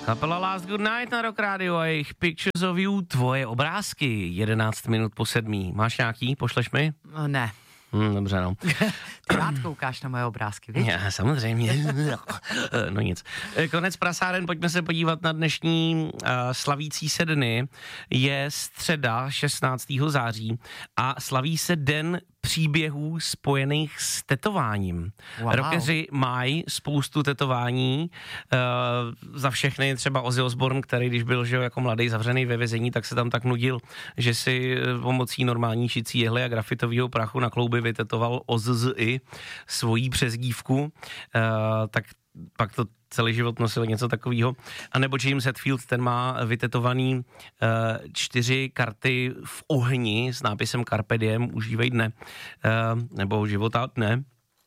Kapela Last Good Night na Rock Radio a jejich Pictures of You, tvoje obrázky, 11 minut po 7. Máš nějaký? Pošleš mi? Ne. Dobře, no. Ty rád koukáš na moje obrázky, víš? Já, samozřejmě. No nic. Konec prasáren, pojďme se podívat na dnešní slavící se dny. Je středa 16. září a slaví se den příběhů spojených s tetováním. Wow. Rockeři mají spoustu tetování, za všechny třeba Ozzy Osbourne, který když byl jako mladý zavřený ve vězení, tak se tam tak nudil, že si pomocí normální šicí jehly a grafitového prachu na klouby vytetoval Ozzy svojí přezdívku, tak pak to celý život nosil něco takového. A nebo James Hetfield, ten má vytetovaný 4 karty v ohni s nápisem Carpe Diem, užívej dne, nebo života dne,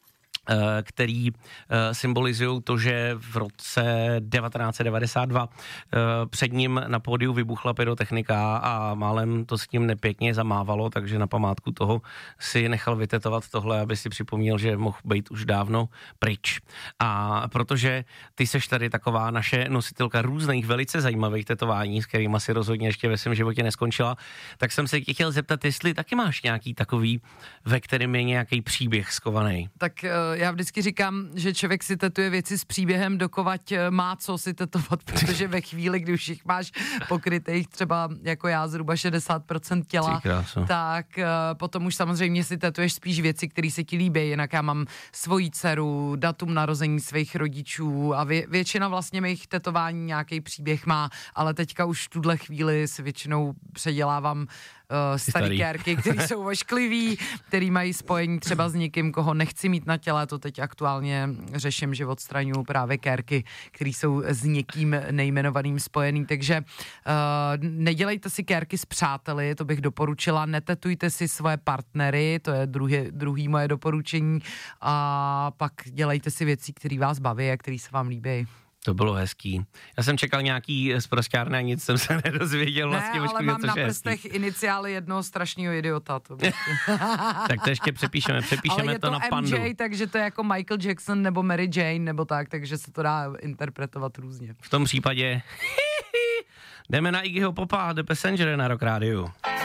který symbolizují to, že v roce 1992 před ním na pódiu vybuchla pyrotechnika a málem to s ním nepěkně zamávalo, takže na památku toho si nechal vytetovat tohle, aby si připomněl, že mohl být už dávno pryč. A protože ty seš tady taková naše nositelka různých velice zajímavých tetování, s kterými si rozhodně ještě ve svém životě neskončila, tak jsem se tě chtěl zeptat, jestli taky máš nějaký takový, ve kterém je nějaký příběh skovaný. Tak já vždycky říkám, že člověk si tetuje věci s příběhem, dokovať má co si tetovat, protože ve chvíli, kdy už jich máš pokrytých třeba jako já zhruba 60% těla, tak potom už samozřejmě si tetuješ spíš věci, které se ti líbí, jinak já mám svoji dceru, datum narození svých rodičů a většina vlastně mých tetování nějaký příběh má, ale teďka už v tuhle chvíli si většinou předělávám starý kérky, který jsou ošklivý, který mají spojení třeba s někým, koho nechci mít na těle, to teď aktuálně řeším, že odstraňuju právě kérky, které jsou s někým nejmenovaným spojený, takže nedělejte si kérky s přáteli, to bych doporučila, netetujte si svoje partnery, to je druhý moje doporučení a pak dělejte si věci, které vás baví a které se vám líbí. To bylo hezký. Já jsem čekal nějaký z prosťárny a nic jsem se nedozvěděl vlastně. Ne, ale mám na prstech iniciály jednoho strašného idiota. To tak to ještě přepíšeme ale to na pandu. MJ, takže to je jako Michael Jackson nebo Mary Jane nebo tak, takže se to dá interpretovat různě. V tom případě jdeme na Iggyho Popa, The Passenger na Rock Radio.